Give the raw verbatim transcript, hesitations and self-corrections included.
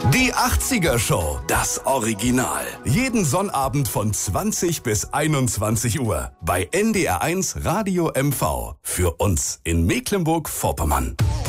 Die achtziger Show, das Original. Jeden Sonnabend von zwanzig bis einundzwanzig Uhr bei N D R eins Radio M V. Für uns in Mecklenburg-Vorpommern.